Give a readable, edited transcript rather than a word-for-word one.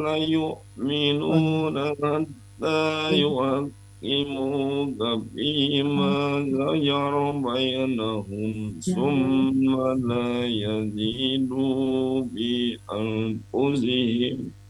لا يؤمنون حتى يحكموك فيما شجر بينهم ثم لا يجدوا بأنفسهم